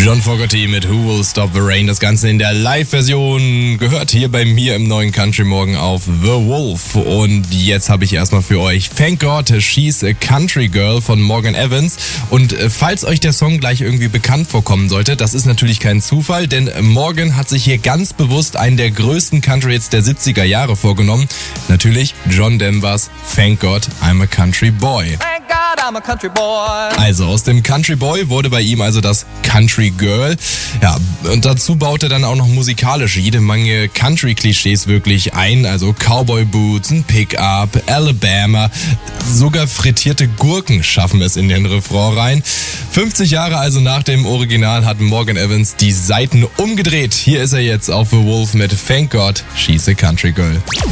John Fogerty mit Who Will Stop the Rain. Das Ganze in der Live-Version gehört hier bei mir im neuen Country Morgen auf The Wolf. Und jetzt habe ich erstmal für euch Thank God She's a Country Girl von Morgan Evans. Und falls euch der Song gleich irgendwie bekannt vorkommen sollte, das ist natürlich kein Zufall, denn Morgan hat sich hier ganz bewusst einen der größten Country-Hits der 70er Jahre vorgenommen. Natürlich John Denvers Thank God I'm a Country Boy. Thank God I'm a country boy. Also aus dem Country Boy wurde bei ihm also das Country Girl. Ja, und dazu baut er dann auch noch musikalisch jede Menge Country-Klischees wirklich ein. Also Cowboy Boots, ein Pickup, Alabama, sogar frittierte Gurken schaffen es in den Refrain rein. 50 Jahre also nach dem Original hat Morgan Evans die Seiten umgedreht. Hier ist er jetzt auf The Wolf mit Thank God She's a Country Girl.